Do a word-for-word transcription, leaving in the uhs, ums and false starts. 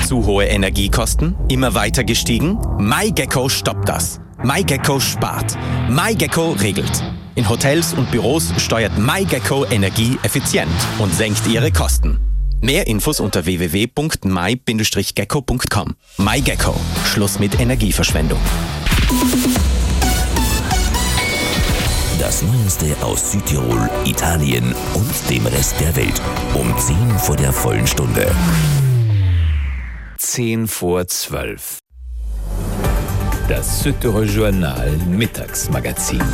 Zu hohe Energiekosten? Immer weiter gestiegen? MyGecko stoppt das. MyGecko spart. MyGecko regelt. In Hotels und Büros steuert MyGecko Energie effizient und senkt ihre Kosten. Mehr Infos unter w w w punkt my Bindestrich gecko punkt com. MyGecko. Schluss mit Energieverschwendung. Das Neueste aus Südtirol, Italien und dem Rest der Welt. Um zehn vor der vollen Stunde. Zehn vor zwölf. Das Südtirol Journal Mittagsmagazin.